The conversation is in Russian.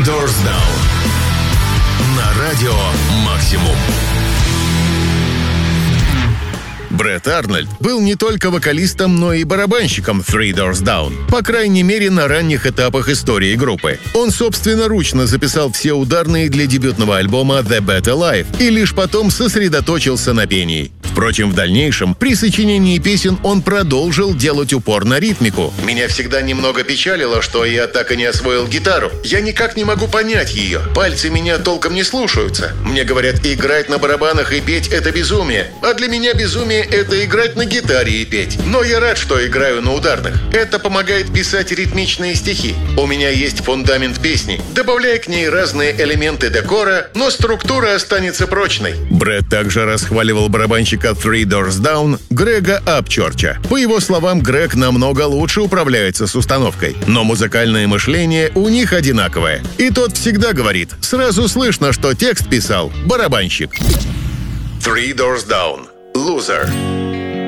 Doors Down на радио Максимум. Брэд Арнольд был не только вокалистом, но и барабанщиком Three Doors Down, по крайней мере, на ранних этапах истории группы. Он собственноручно записал все ударные для дебютного альбома The Better Life и лишь потом сосредоточился на пении. Впрочем, в дальнейшем, при сочинении песен он продолжил делать упор на ритмику. «Меня всегда немного печалило, что я так и не освоил гитару. Я никак не могу понять ее. Пальцы меня толком не слушаются. Мне говорят, играть на барабанах и петь — это безумие. А для меня безумие — это играть на гитаре и петь. Но я рад, что играю на ударных. Это помогает писать ритмичные стихи. У меня есть фундамент песни. Добавляя к ней разные элементы декора, но структура останется прочной». Брэд также расхваливал барабанщика Three Doors Down Грега Апчорча. По его словам, Грег намного лучше управляется с установкой, но музыкальное мышление у них одинаковое. И тот всегда говорит, сразу слышно, что текст писал барабанщик. Three Doors Down. Loser.